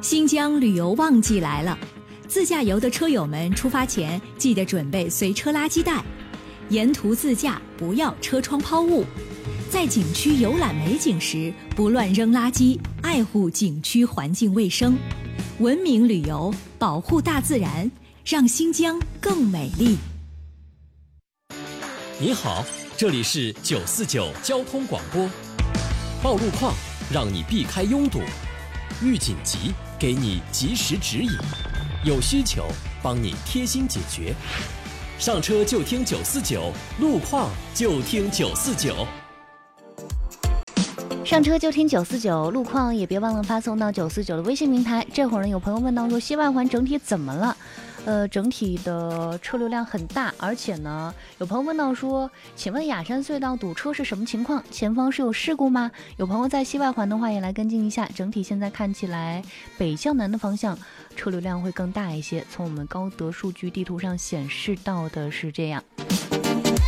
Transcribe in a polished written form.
新疆旅游旺季来了，自驾游的车友们出发前记得准备随车垃圾袋，沿途自驾不要车窗抛物，在景区游览美景时不乱扔垃圾，爱护景区环境卫生，文明旅游，保护大自然，让新疆更美丽。 你好，这里是949交通广播，报路况让你避开拥堵，遇紧急给你及时指引，有需求帮你贴心解决。上车就听949，路况就听949。 上车就听949，路况也别忘了发送到949的微信平台。这会儿呢，有朋友问到说西外环整体怎么了？整体的车流量很大，而且呢，有朋友问到说，请问雅山隧道堵车是什么情况？前方是有事故吗？有朋友在西外环的话也来跟进一下。整体现在看起来，北向南的方向车流量会更大一些。从我们高德数据地图上显示到的是这样。